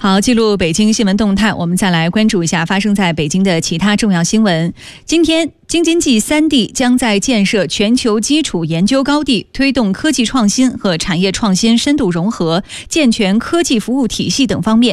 好，记录北京新闻动态，我们再来关注一下发生在北京的其他重要新闻。今天，京津冀3地将在建设全球基础研究高地、推动科技创新和产业创新深度融合、健全科技服务体系等方面